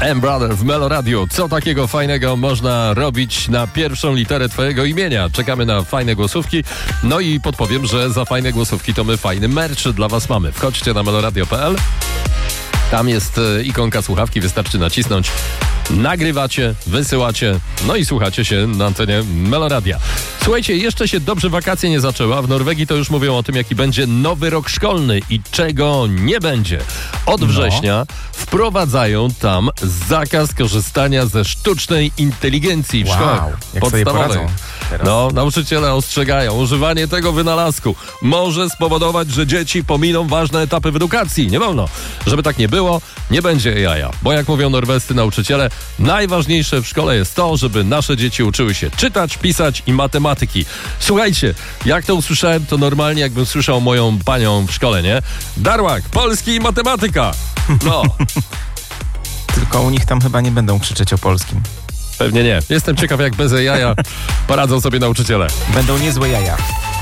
M-Brother w Melo Radio. Co takiego fajnego można robić na pierwszą literę twojego imienia? Czekamy na fajne głosówki. No i podpowiem, że za fajne głosówki to my fajny merch dla was mamy. Wchodźcie na meloradio.pl. Tam jest ikonka słuchawki, wystarczy nacisnąć. Nagrywacie, wysyłacie, no i słuchacie się na antenie Meloradia. Słuchajcie, jeszcze się dobrze wakacje nie zaczęła. W Norwegii to już mówią o tym, jaki będzie nowy rok szkolny i czego nie będzie. Od września wprowadzają tam zakaz korzystania ze sztucznej inteligencji w szkołach podstawowych. No, nauczyciele ostrzegają, używanie tego wynalazku może spowodować, że dzieci pominą ważne etapy w edukacji. Nie wolno. Żeby tak nie było, nie będzie jaja. Bo jak mówią norwescy nauczyciele, najważniejsze w szkole jest to, żeby nasze dzieci uczyły się czytać, pisać i matematyki. Słuchajcie, jak to usłyszałem, to normalnie jakbym słyszał moją panią w szkole, nie? Darłak, polski i matematyka. No. Tylko u nich tam chyba nie będą krzyczeć o polskim. Pewnie nie. Jestem ciekaw, jak bez jaja poradzą sobie nauczyciele. Będą niezłe jaja.